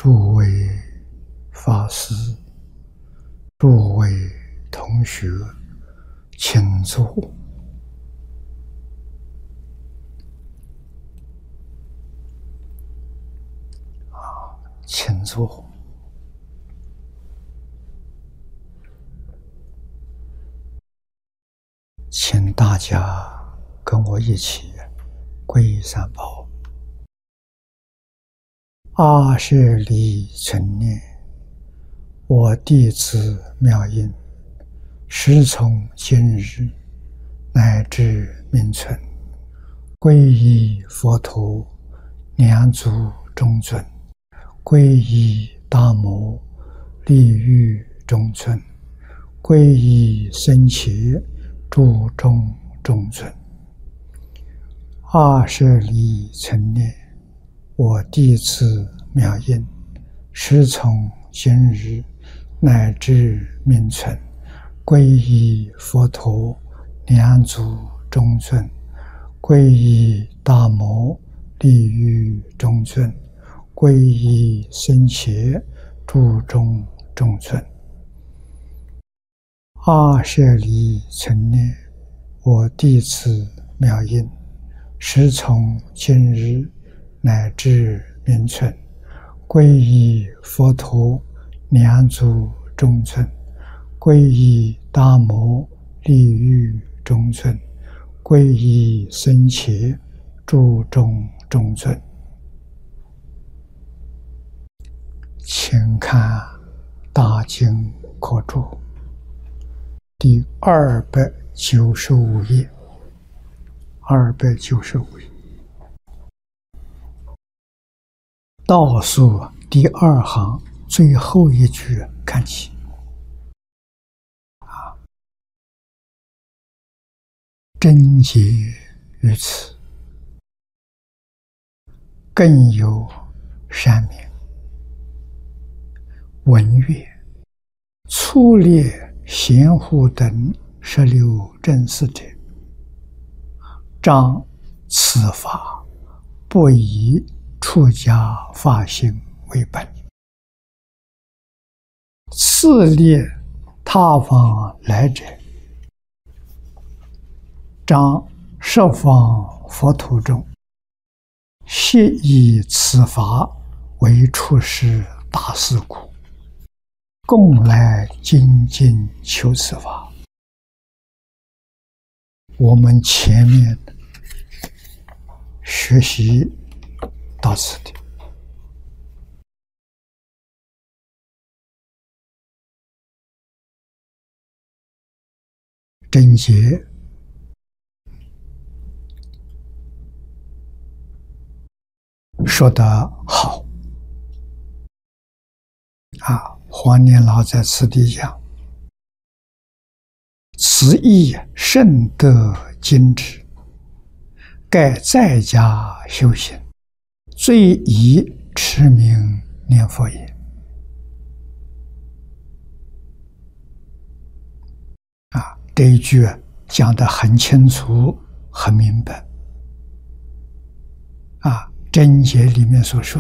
诸位法师、诸位同学，请坐。请坐。请大家跟我一起皈依三宝。阿舍利存念，我弟子妙音，时从今日乃至命存，皈依佛陀，两足中尊；皈依大摩，利欲中尊；皈依僧伽，注中中尊。阿舍利存念，我弟子妙音，时从今日乃至命存，皈依佛陀，两足中尊；皈依大摩，利欲中尊；皈依僧伽，注中中尊。阿舍利存念，我弟子妙音，时从今日乃至命存，皈依佛陀，两足中尊；皈依大摩，利欲中尊；皈依僧伽，注中中尊。请看大经课注第295页，295页倒数第2行最后一句看起。真结于此，更有善名，文乐、粗劣贤护等16正士者，仗此法不以出家法性为本，次列他方来者，仗十方佛土中，悉以此法为出世大事故，共来精进求此法。我们前面学习到此地，真结说得好黄年老在此地讲，此义甚得精致，盖在家修行，最宜持名念佛也。这一句讲得很清楚很明白。真结里面所说